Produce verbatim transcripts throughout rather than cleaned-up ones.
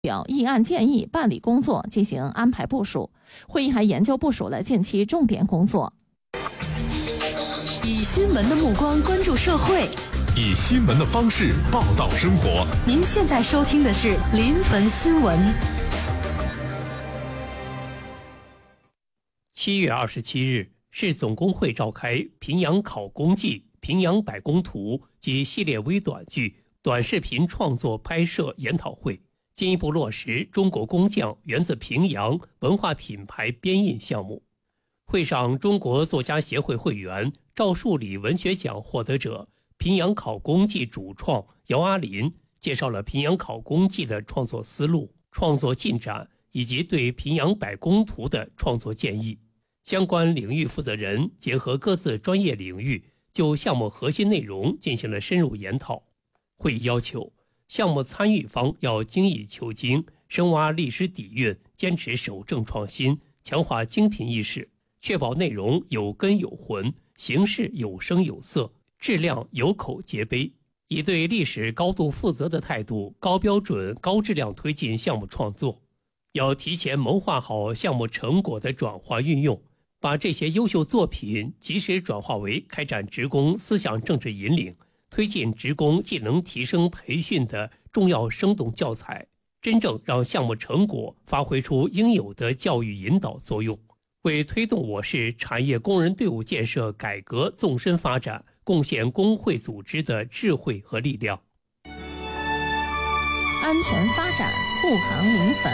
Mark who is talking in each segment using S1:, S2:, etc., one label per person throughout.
S1: 表议案建议办理工作进行安排部署。会议还研究部署了近期重点工作。
S2: 以新闻的目光关注社会，
S3: 以新闻的方式报道生活。
S2: 您现在收听的是临汾新闻。
S4: 七月二十七日，市总工会召开平阳考工记、平阳百工图及系列微短剧、短视频创作拍摄研讨会，进一步落实中国工匠源自平阳文化品牌编印项目。会上，中国作家协会会员、赵树理文学奖获得者、平阳考工记主创姚阿林介绍了平阳考工记的创作思路、创作进展以及对平阳百工图的创作建议。相关领域负责人结合各自专业领域，就项目核心内容进行了深入研讨。会议要求项目参与方要精益求精，深挖历史底蕴，坚持守正创新，强化精品意识，确保内容有根有魂，形式有声有色，质量有口皆碑，以对历史高度负责的态度，高标准、高质量推进项目创作。要提前谋划好项目成果的转化运用，把这些优秀作品及时转化为开展职工思想政治引领、推进职工技能提升培训的重要生动教材，真正让项目成果发挥出应有的教育引导作用，为推动我市产业工人队伍建设改革纵深发展贡献工会组织的智慧和力量。
S1: 安全发展，护航临汾。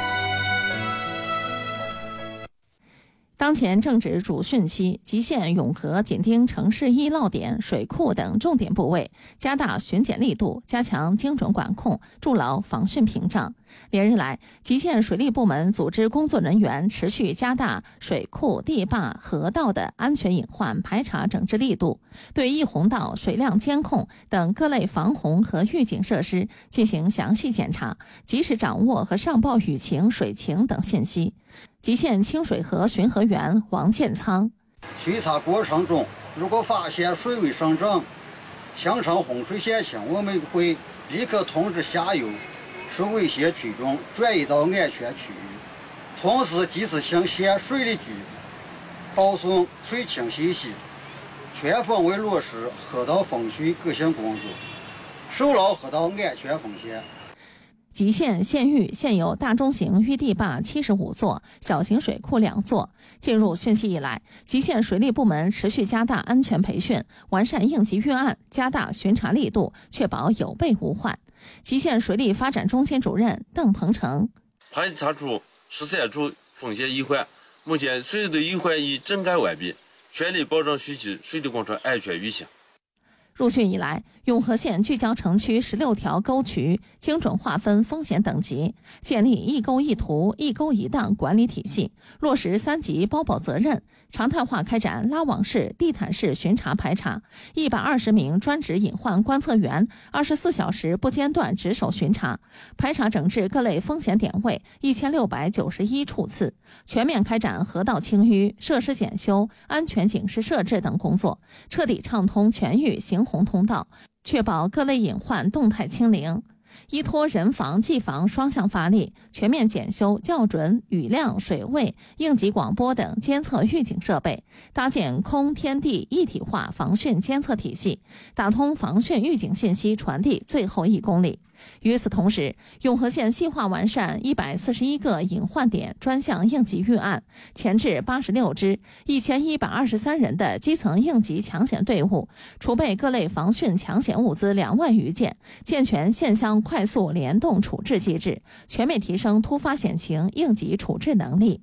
S1: 当前正值主汛期，吉县、永和、紧盯城市一涝点、水库等重点部位，加大巡检力度，加强精准管控，筑牢防汛屏障。连日来，吉县水利部门组织工作人员持续加大水库、堤坝、河道的安全隐患排查整治力度，对溢洪道、水量监控等各类防洪和预警设施进行详细检查，及时掌握和上报雨情、水情等信息。吉县清水河巡河员王建仓：
S5: 巡查过程中，如果发现水位上涨、形成洪水险情，我们会立刻通知下游受危险区中转移到安全区域，同时及时向县水利局报送水情信息，全方位落实河道封汛各项工作，守牢河道安全风险。
S1: 吉县县域现有大中型预堤坝七十五座，小型水库两座。进入汛期以来，吉县水利部门持续加大安全培训，完善应急预案，加大巡查力度，确保有备无患。吉县水利发展中心主任邓鹏程：
S6: 排查出十三处风险隐患，目前水利的隐患已整改完毕，全力保障汛期水利工程安全运行。
S1: 入汛以来，永和县聚焦城区十六条沟渠，精准划分风险等级，建立一沟一图、一沟一档管理体系，落实三级包保责任，常态化开展拉网式、地毯式巡查排查，一百二十名专职隐患观测员，二十四小时不间断值守巡查，排查整治各类风险点位一千六百九十一处次，全面开展河道清淤、设施检修、安全警示设置等工作，彻底畅通全域行洪通道，确保各类隐患动态清零。依托人防技防双向发力，全面检修校准雨量、水位、应急广播等监测预警设备，搭建空天地一体化防汛监测体系，打通防汛预警信息传递最后一公里。与此同时，永和县细化完善一百四十一个隐患点专项应急预案，前置八十六支一千一百二十三人的基层应急抢险队伍，储备各类防汛抢险物资两万余件，健全县乡快速联动处置机制，全面提升突发险情应急处置能力。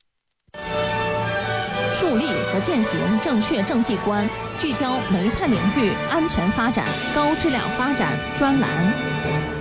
S1: 树立和践行正确政绩观，聚焦煤炭领域安全发展、高质量发展专栏。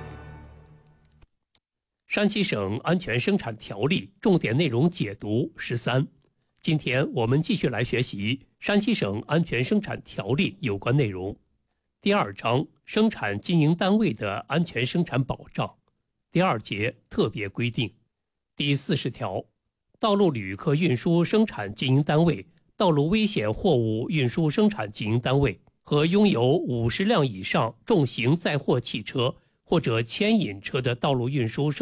S4: 山西省安全生产条例重点内容解读十三。今天我们继续来学习山西省安全生产条例有关内容。第二章，生产经营单位的安全生产保障。第二节，特别规定。第四十条，道路旅客运输生产经营单位、道路危险货物运输生产经营单位和拥有五十辆以上重型载货汽车或者牵引车的道路运输